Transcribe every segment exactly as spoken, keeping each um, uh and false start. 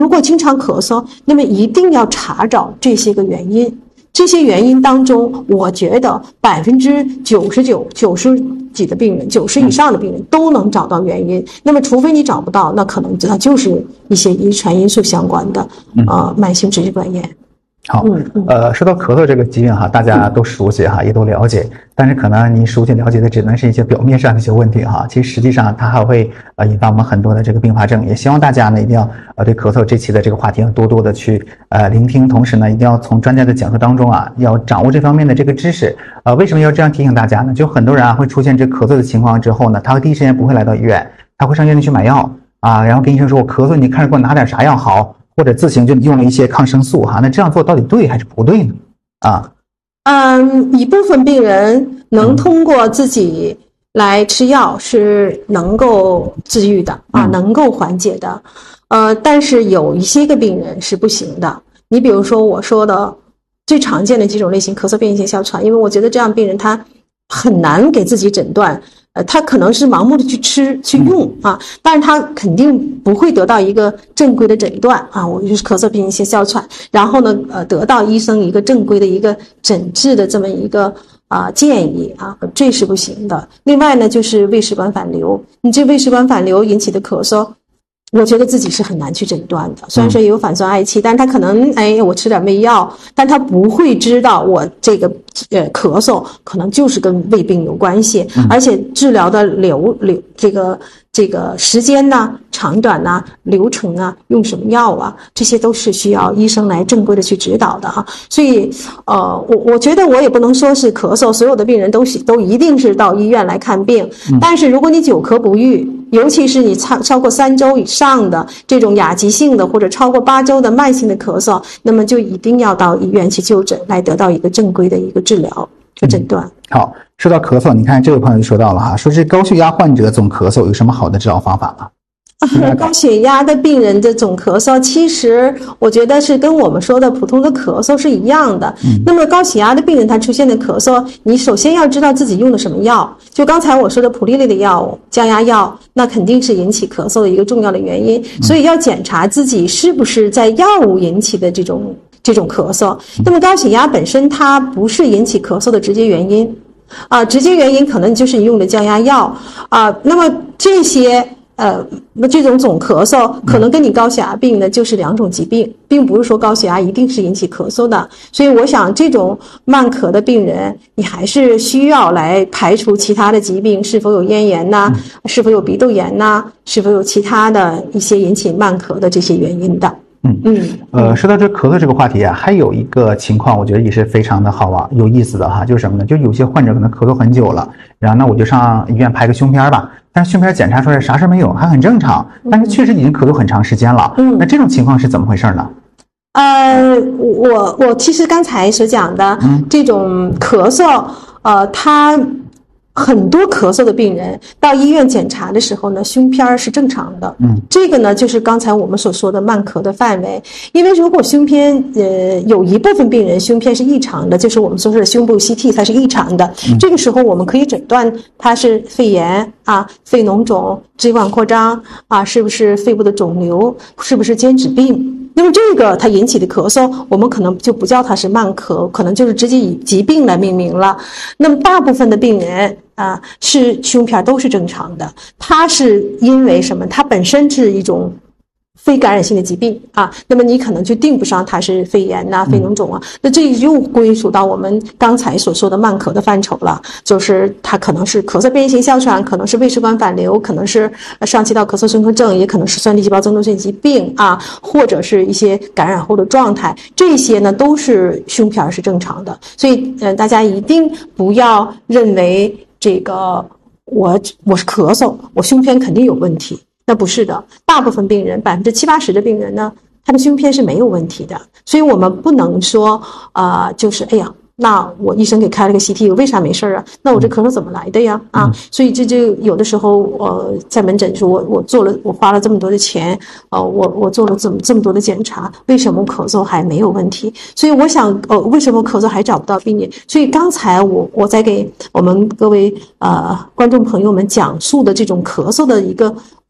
如果经常咳嗽，那么一定要查找这些个原因。这些原因当中，我觉得百分之九十九、九十几的病人，九十以上的病人都能找到原因。那么，除非你找不到，那可能它就是一些遗传因素相关的，呃，慢性支气管炎。 好，呃，说到咳嗽这个疾病哈，大家都熟悉哈，也都了解，但是可能你熟悉了解的只能是一些表面上的一些问题哈，其实实际上它还会呃引发我们很多的这个并发症。也希望大家呢一定要呃对咳嗽这期的这个话题要多多的去呃聆听，同时呢一定要从专家的讲述当中啊，要掌握这方面的这个知识。呃，为什么要这样提醒大家呢？就很多人啊会出现这咳嗽的情况之后呢，他会第一时间不会来到医院，他会上医院去买药啊，然后跟医生说我咳嗽，你看着给我拿点啥药好。或者自行就用了一些抗生素哈，那这样做到底对还是不对呢？啊， 嗯，一部分病人能通过自己来吃药是能够治愈的啊，能够缓解的，呃，但是有一些个病人是不行的。你比如说我说的最常见的几种类型，咳嗽、变异性哮喘，因为我觉得这样病人他很难给自己诊断。呃，他可能是盲目的去吃去用啊，但是他肯定不会得到一个正规的诊断啊。我就是咳嗽、变异性哮喘，然后呢，呃，得到医生一个正规的一个诊治的这么一个啊、呃、建议啊，这是不行的。另外呢，就是胃食管反流，你这胃食管反流引起的咳嗽，我觉得自己是很难去诊断的。虽然说也有反酸嗳气，但是他可能哎，我吃点胃药，但他不会知道我这个呃咳嗽可能就是跟胃病有关系，而且治疗的流流这个这个时间呢、长短呢、流程啊、用什么药啊，这些都是需要医生来正规的去指导的哈。所以呃，我我觉得我也不能说是咳嗽，所有的病人都是都一定是到医院来看病，但是如果你久咳不愈，尤其是你超超过三周以上的这种亚急性的或者超过八周的慢性的咳嗽，那么就一定要到医院去就诊，来得到一个正规的一个治疗和诊断。 嗯、好，说到咳嗽，你看这位朋友就说到了哈，说是高血压患者总咳嗽有什么好的治疗方法吗？ 高血压的病人的总咳嗽，其实我觉得是跟我们说的普通的咳嗽是一样的。嗯、那么高血压的病人他出现的咳嗽，你首先要知道自己用的什么药。就刚才我说的普利类的药物、降压药，那肯定是引起咳嗽的一个重要的原因。所以要检查自己是不是在药物引起的这种这种咳嗽。那么高血压本身它不是引起咳嗽的直接原因啊，直接原因可能就是你用的降压药啊。那么这些。呃，这种总咳嗽可能跟你高血压病呢就是两种疾病，并不是说高血压一定是引起咳嗽的。所以我想这种慢咳的病人，你还是需要来排除其他的疾病是否有咽炎呐、是否有鼻窦炎呐、是否有其他的一些引起慢咳的这些原因的。 嗯嗯，呃，说到这咳嗽这个话题啊，还有一个情况，我觉得也是非常的好玩、有意思的哈，就是什么呢？就有些患者可能咳嗽很久了，然后呢，我就上医院拍个胸片吧，但是胸片检查出来啥事没有，还很正常，但是确实已经咳嗽很长时间了。嗯，那这种情况是怎么回事呢？ 呃，我我其实刚才所讲的、嗯、这种咳嗽，呃，它。很多咳嗽的病人到医院检查的时候呢，胸片是正常的。嗯，这个呢就是刚才我们所说的慢咳的范围。因为如果胸片呃有一部分病人胸片是异常的，就是我们说是胸部 C T 它是异常的，嗯、这个时候我们可以诊断它是肺炎啊、肺脓肿、支气管扩张啊，是不是肺部的肿瘤，是不是间质病。那么这个它引起的咳嗽，我们可能就不叫它是慢咳，可能就是直接以疾病来命名了。那么大部分的病人啊，是胸片都是正常的，它是因为什么？它本身是一种非感染性的疾病啊，那么你可能就定不上它是肺炎呐、啊、肺脓肿啊，那这又归属到我们刚才所说的慢咳的范畴了，就是它可能是咳嗽变异性哮喘，可能是胃食管反流，可能是上气道咳嗽综合症，也可能是酸粒细胞增多性疾病啊，或者是一些感染后的状态，这些呢都是胸片是正常的，所以呃大家一定不要认为这个我我是咳嗽，我胸片肯定有问题。那不是的，大部分病人百分之七八十的病人呢，他的胸片是没有问题的，所以我们不能说啊、呃，就是哎呀，那我医生给开了个 C T， 我为啥没事啊？那我这咳嗽怎么来的呀？啊，所以这就有的时候，呃，在门诊说我我做了，我花了这么多的钱，呃，我我做了这么这么多的检查，为什么咳嗽还没有问题？所以我想，呃，为什么咳嗽还找不到病因？所以刚才我我在给我们各位呃观众朋友们讲述的这种咳嗽的一个。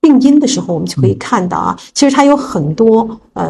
病因的时候，我们就可以看到啊，其实它有很多呃